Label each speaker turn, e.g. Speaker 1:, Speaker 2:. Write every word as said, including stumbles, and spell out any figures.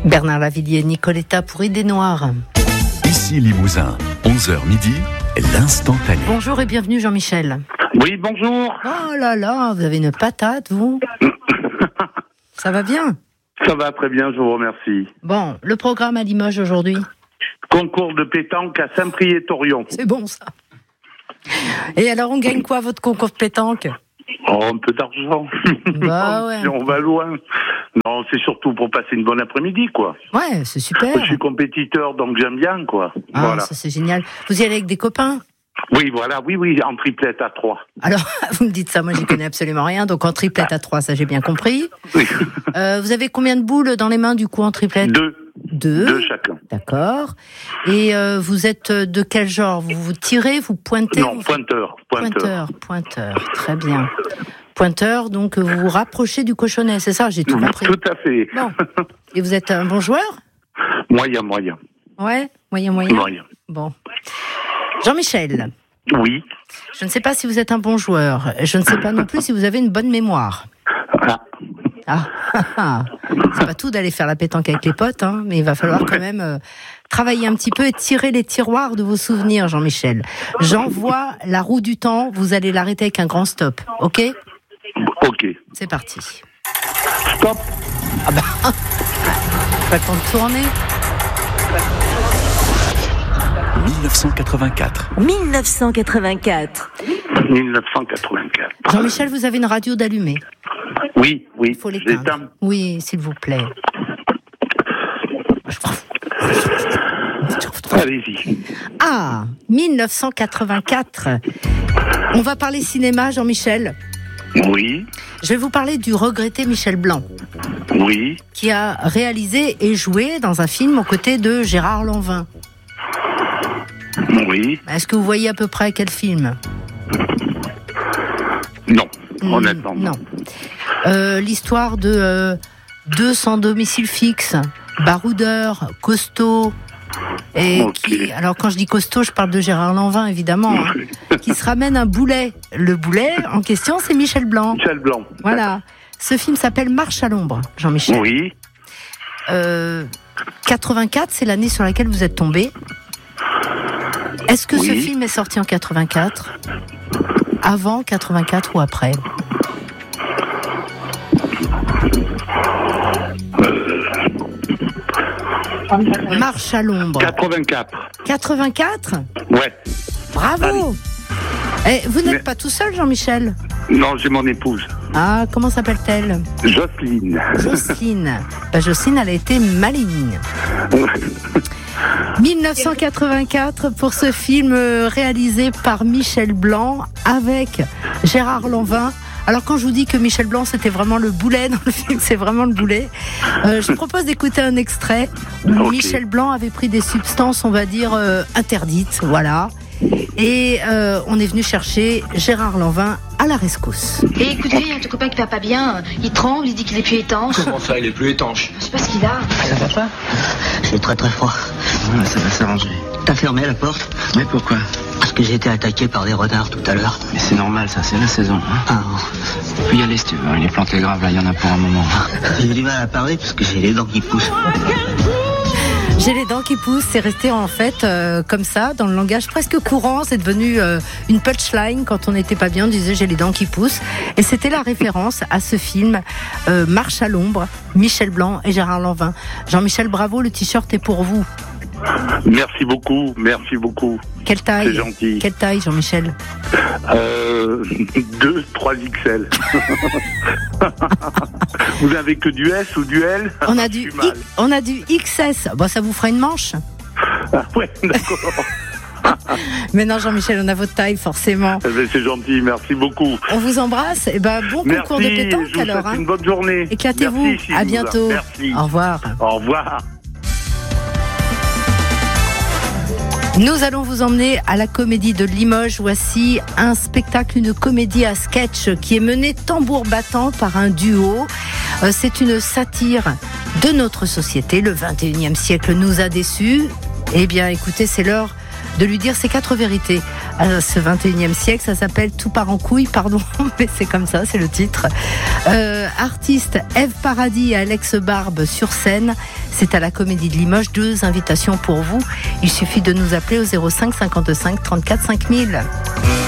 Speaker 1: Bernard Lavilliers, Nicoletta pour Idées Noires.
Speaker 2: Ici Limousin, onze heures midi, l'instantané.
Speaker 1: Bonjour et bienvenue Jean-Michel.
Speaker 3: Oui, bonjour.
Speaker 1: Oh là là, vous avez une patate, vous. Ça va bien?
Speaker 3: Ça va très bien, je vous remercie.
Speaker 1: Bon, le programme à Limoges aujourd'hui?
Speaker 3: Concours de pétanque à Saint-Priest-Orion.
Speaker 1: C'est bon ça. Et alors on gagne quoi votre concours de pétanque?
Speaker 3: Oh, un peu d'argent.
Speaker 1: Bah ouais.
Speaker 3: Si on va loin. Non, c'est surtout pour passer une bonne après-midi, quoi.
Speaker 1: Ouais, c'est super.
Speaker 3: Je suis compétiteur, donc j'aime bien, quoi.
Speaker 1: Ah,
Speaker 3: voilà.
Speaker 1: Ça c'est génial. Vous y allez avec des copains?
Speaker 3: Oui, voilà, oui, oui, en triplette à trois.
Speaker 1: Alors, vous me dites ça, moi j'y connais absolument rien, donc en triplette à trois, ça j'ai bien compris.
Speaker 3: Oui.
Speaker 1: Euh, vous avez combien de boules dans les mains du coup en triplette?
Speaker 3: Deux.
Speaker 1: Deux.
Speaker 3: Deux chacun.
Speaker 1: D'accord. Et euh, vous êtes de quel genre? Vous vous tirez, vous pointez?
Speaker 3: Non,
Speaker 1: vous...
Speaker 3: pointeur, pointeur.
Speaker 1: Pointeur, pointeur, très bien. Pointeur, donc vous vous rapprochez du cochonnet, c'est ça? J'ai tout compris.
Speaker 3: Tout à fait.
Speaker 1: Bon. Et vous êtes un bon joueur?
Speaker 3: Moyen, moyen.
Speaker 1: Ouais, moyen, moyen.
Speaker 3: Moyen.
Speaker 1: Bon. Jean-Michel.
Speaker 3: Oui.
Speaker 1: Je ne sais pas si vous êtes un bon joueur. Je ne sais pas non plus si vous avez une bonne mémoire.
Speaker 3: Ah.
Speaker 1: Ah, ah, ah. C'est pas tout d'aller faire la pétanque avec les potes, hein, mais il va falloir quand même euh, travailler un petit peu et tirer les tiroirs de vos souvenirs, Jean-Michel. J'envoie la roue du temps, vous allez l'arrêter avec un grand stop, ok?
Speaker 3: Ok.
Speaker 1: C'est parti.
Speaker 3: Stop.
Speaker 1: Ah bah, pas le temps de tourner.
Speaker 2: dix-neuf cent quatre-vingt-quatre.
Speaker 4: dix-neuf cent quatre-vingt-quatre.
Speaker 3: dix-neuf cent quatre-vingt-quatre.
Speaker 1: Jean-Michel, vous avez une radio d'allumée.
Speaker 3: Oui, oui.
Speaker 1: Il faut l'éteindre.
Speaker 3: J'éteins.
Speaker 1: Oui, s'il vous plaît.
Speaker 3: Allez-y.
Speaker 1: Ah, dix-neuf cent quatre-vingt-quatre. On va parler cinéma, Jean-Michel.
Speaker 3: Oui,
Speaker 1: Je vais vous parler du regretté Michel Blanc,
Speaker 3: oui.
Speaker 1: qui a réalisé et joué dans un film aux côtés de Gérard Lanvin.
Speaker 3: Oui.
Speaker 1: Est-ce que vous voyez à peu près quel film?
Speaker 3: Non,
Speaker 1: Hmm,
Speaker 3: honnêtement.
Speaker 1: Non. Euh, l'histoire de euh, deux sans domicile fixe, baroudeur, costaud, et
Speaker 3: Ok.
Speaker 1: qui, alors quand je dis costaud, je parle de Gérard Lanvin évidemment, hein, qui se ramène un boulet. Le boulet en question, c'est Michel Blanc.
Speaker 3: Michel Blanc.
Speaker 1: Voilà. Ce film s'appelle Marche à l'ombre, Jean-Michel.
Speaker 3: Oui.
Speaker 1: Euh, quatre-vingt-quatre, c'est l'année sur laquelle vous êtes tombé. Est-ce que
Speaker 3: Oui.
Speaker 1: ce film est sorti en quatre-vingt-quatre? Avant quatre-vingt-quatre ou après? Marche à l'ombre.
Speaker 3: quatre-vingt-quatre.
Speaker 1: quatre-vingt-quatre?
Speaker 3: Ouais.
Speaker 1: Bravo. Eh, vous n'êtes
Speaker 3: Mais-
Speaker 1: pas tout seul, Jean-Michel?
Speaker 3: Non, j'ai mon épouse.
Speaker 1: Ah, comment s'appelle-t-elle?
Speaker 3: Jocelyne.
Speaker 1: Jocelyne. Bah, Jocelyne, elle a été maligne. dix-neuf cent quatre-vingt-quatre pour ce film euh, réalisé par Michel Blanc avec Gérard Lanvin. Alors quand je vous dis que Michel Blanc c'était vraiment le boulet dans le film, c'est vraiment le boulet. Euh, je propose d'écouter un extrait où
Speaker 3: Ok.
Speaker 1: Michel Blanc avait pris des substances, on va dire, euh, interdites, voilà. Et euh, on est venu chercher Gérard Lanvin à la rescousse.
Speaker 5: Et écoute, il y a ton copain qui va pas bien, il tremble, il dit qu'il est plus étanche.
Speaker 6: Comment ça, il est plus étanche?
Speaker 5: Je sais pas ce qu'il a.
Speaker 6: Ça va pas?
Speaker 7: J'ai très très froid.
Speaker 6: Ouais, ça va s'arranger.
Speaker 7: T'as fermé la porte?
Speaker 6: Mais pourquoi?
Speaker 7: Parce que j'ai été attaqué par des renards tout à l'heure.
Speaker 6: Mais c'est normal, ça, c'est la saison. Hein.
Speaker 7: Ah,
Speaker 6: Tu peux y aller si tu veux. Les plantes graves, là, il y en a pour un moment.
Speaker 7: j'ai du mal à parler parce que j'ai les dents qui poussent.
Speaker 1: J'ai les dents qui poussent, c'est resté en fait euh, comme ça, dans le langage presque courant, c'est devenu euh, une punchline. Quand on n'était pas bien, on disait j'ai les dents qui poussent. Et c'était la référence à ce film euh, Marche à l'ombre, Michel Blanc et Gérard Lanvin. Jean-Michel, bravo, le t-shirt est pour vous.
Speaker 3: Merci beaucoup, merci beaucoup.
Speaker 1: Quelle taille?
Speaker 3: C'est gentil.
Speaker 1: Quelle taille, Jean-Michel?
Speaker 3: Euh, deux, trois X L. Vous avez que du S ou du L?
Speaker 1: On a
Speaker 3: Je
Speaker 1: du,
Speaker 3: suis mal.
Speaker 1: I- on a du X S. Bon, ça vous fera une manche.
Speaker 3: Ah, ouais, d'accord.
Speaker 1: Mais non, Jean-Michel, on a votre taille, forcément.
Speaker 3: Eh ben, c'est gentil, merci beaucoup.
Speaker 1: On vous embrasse. Et ben, bon
Speaker 3: Merci,
Speaker 1: concours de pétanque
Speaker 3: je vous
Speaker 1: alors.
Speaker 3: souhaite
Speaker 1: Hein.
Speaker 3: une bonne journée.
Speaker 1: Éclatez-vous.
Speaker 3: Merci, Sylvie.
Speaker 1: À bientôt.
Speaker 3: Merci.
Speaker 1: Au revoir.
Speaker 3: Au revoir.
Speaker 1: Nous allons vous emmener à la Comédie de Limoges. Voici un spectacle, une comédie à sketch qui est menée tambour battant par un duo. Euh, c'est une satire de notre société. Le vingt et unième siècle nous a déçus. Eh bien, écoutez, c'est l'heure de lui dire ses quatre vérités à ce vingt et unième siècle. Ça s'appelle Tout part en couille, pardon, mais c'est comme ça, c'est le titre. Euh, artistes, Ève Paradis et Alex Barbe sur scène. C'est à la Comédie de Limoges. Deux invitations pour vous. Il suffit de nous appeler au zéro cinq cinquante-cinq trente-quatre cinq mille.